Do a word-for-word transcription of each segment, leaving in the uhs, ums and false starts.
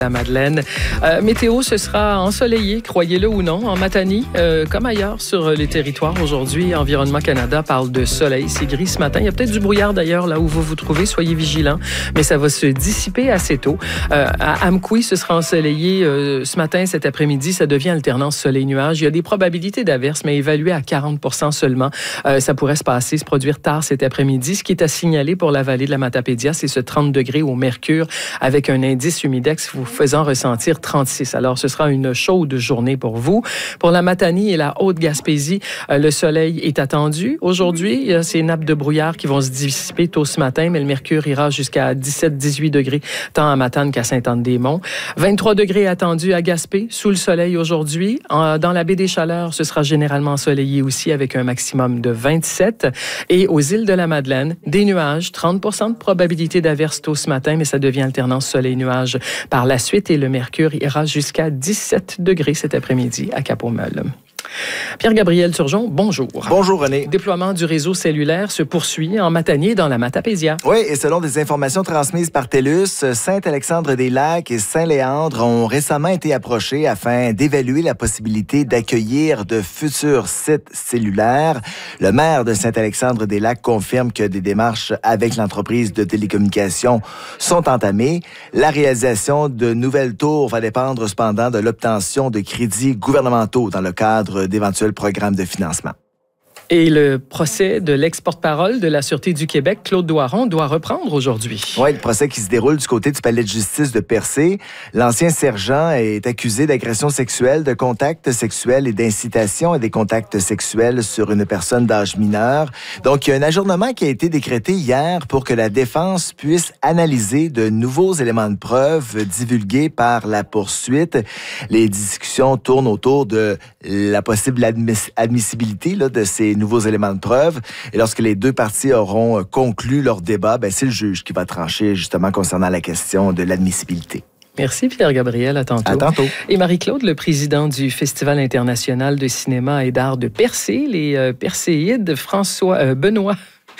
La Madeleine. Euh, météo, ce sera ensoleillé, croyez-le ou non, en Matanie, euh, comme ailleurs sur les territoires aujourd'hui. Environnement Canada parle de soleil. C'est gris ce matin. Il y a peut-être du brouillard d'ailleurs là où vous vous trouvez. Soyez vigilants, mais ça va se dissiper assez tôt. Euh, à Amqui, ce sera ensoleillé euh, ce matin, cet après-midi. Ça devient alternance soleil-nuage. Il y a des probabilités d'averses, mais évaluées à quarante pour cent seulement. Euh, ça pourrait se passer, se produire tard cet après-midi. Ce qui est à signaler pour la vallée de la Matapédia, c'est ce trente degrés au mercure avec un indice humidex vous faisant ressentir trente-six. Alors, ce sera une chaude journée pour vous. Pour la Matanie et la Haute-Gaspésie, euh, le soleil est attendu. Aujourd'hui, il y a ces nappes de brouillard qui vont se dissiper tôt ce matin, mais le mercure ira jusqu'à dix-sept à dix-huit degrés, tant à Matane qu'à Sainte-Anne-des-Monts. vingt-trois degrés attendus à Gaspé, sous le soleil aujourd'hui. En, dans la baie des Chaleurs, ce sera généralement ensoleillé aussi avec un maximum de vingt-sept. Et aux îles de la Madeleine, des nuages, trente pour cent de probabilité d'averse tôt ce matin, mais ça devient alternance soleil-nuage par la suite et le mercure ira jusqu'à dix-sept degrés cet après-midi à Cap-aux-Meules. Pierre-Gabriel Turgeon, bonjour. Bonjour René. Le déploiement du réseau cellulaire se poursuit en Matanie dans la Matapédia. Oui, et selon des informations transmises par TELUS, Saint-Alexandre-des-Lacs et Saint-Léandre ont récemment été approchés afin d'évaluer la possibilité d'accueillir de futurs sites cellulaires. Le maire de Saint-Alexandre-des-Lacs confirme que des démarches avec l'entreprise de télécommunications sont entamées. La réalisation de nouvelles tours va dépendre cependant de l'obtention de crédits gouvernementaux dans le cadre d'éventuels programmes de financement. Et le procès de l'ex-porte-parole de la Sûreté du Québec, Claude Doiron, doit reprendre aujourd'hui. Oui, le procès qui se déroule du côté du palais de justice de Percé. L'ancien sergent est accusé d'agression sexuelle, de contact sexuel et d'incitation à des contacts sexuels sur une personne d'âge mineur. Donc, il y a un ajournement qui a été décrété hier pour que la défense puisse analyser de nouveaux éléments de preuve divulgués par la poursuite. Les discussions tournent autour de la possible admiss- admissibilité là, de ces nouveaux éléments de preuve. Et lorsque les deux parties auront conclu leur débat, ben, c'est le juge qui va trancher justement concernant la question de l'admissibilité. Merci Pierre-Gabriel, à tantôt. À tantôt. Et Marie-Claude, le président du Festival international de cinéma et d'art de Percé, les euh, Perséides, François euh, Benoît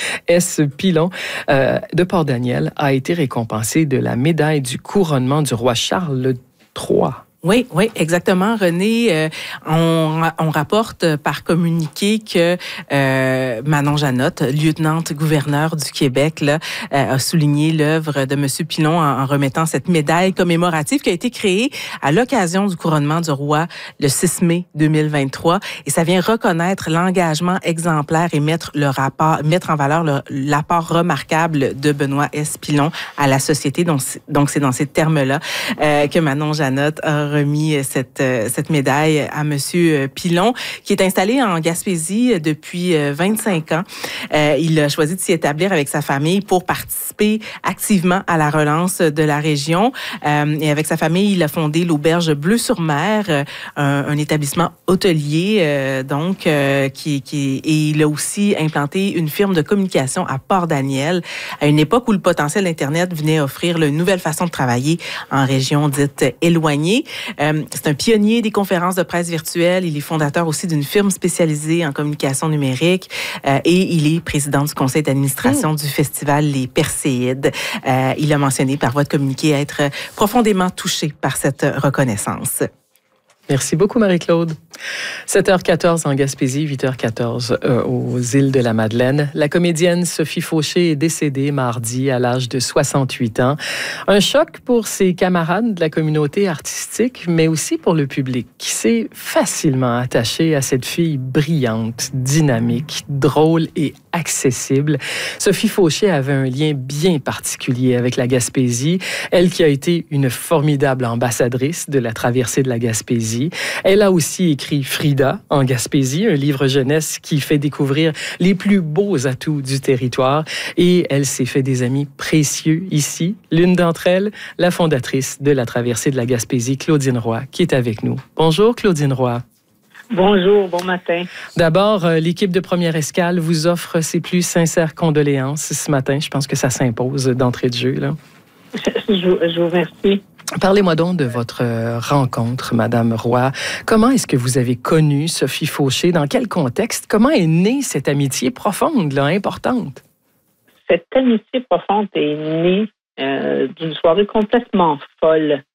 S. Pilon euh, de Port-Daniel, a été récompensé de la médaille du couronnement du roi Charles trois. Oui, oui, exactement, René. Euh, on, on rapporte par communiqué que euh, Manon Janotte, lieutenant-gouverneur du Québec, là, euh, a souligné l'œuvre de M. Pilon en, en remettant cette médaille commémorative qui a été créée à l'occasion du couronnement du roi le six mai deux mille vingt-trois. Et ça vient reconnaître l'engagement exemplaire et mettre le rapport, mettre en valeur le, l'apport remarquable de Benoît S. Pilon à la société. Donc, c'est, donc c'est dans ces termes-là euh, que Manon Janotte a remis cette, cette médaille à Monsieur Pilon, qui est installé en Gaspésie depuis vingt-cinq ans. Euh, il a choisi de s'y établir avec sa famille pour participer activement à la relance de la région. Euh, et avec sa famille, il a fondé l'Auberge Bleu-sur-Mer, un, un établissement hôtelier, euh, donc, euh, qui, qui, et il a aussi implanté une firme de communication à Port-Daniel, à une époque où le potentiel d'Internet venait offrir une nouvelle façon de travailler en région dite éloignée. Euh, c'est un pionnier des conférences de presse virtuelles. Il est fondateur aussi d'une firme spécialisée en communication numérique euh, et il est président du conseil d'administration mmh. du festival Les Perséides. Euh, il a mentionné par voie de communiqué être profondément touché par cette reconnaissance. Merci beaucoup, Marie-Claude. sept heures quatorze en Gaspésie, huit heures quatorze euh, aux îles de la Madeleine. La comédienne Sophie Fauché est décédée mardi à l'âge de soixante-huit ans. Un choc pour ses camarades de la communauté artistique, mais aussi pour le public, qui s'est facilement attaché à cette fille brillante, dynamique, drôle et accessible. Sophie Fauché avait un lien bien particulier avec la Gaspésie, elle qui a été une formidable ambassadrice de la traversée de la Gaspésie. Elle a aussi écrit Frida en Gaspésie, un livre jeunesse qui fait découvrir les plus beaux atouts du territoire. Et elle s'est fait des amis précieux ici. L'une d'entre elles, la fondatrice de la traversée de la Gaspésie, Claudine Roy, qui est avec nous. Bonjour Claudine Roy. Bonjour, bon matin. D'abord, l'équipe de Première Escale vous offre ses plus sincères condoléances ce matin. Je pense que ça s'impose d'entrée de jeu, là. Je, je vous remercie. Parlez-moi donc de votre rencontre, Madame Roy. Comment est-ce que vous avez connu Sophie Fauché? Dans quel contexte? Comment est née cette amitié profonde, là, importante? Cette amitié profonde est née euh, d'une soirée complètement folle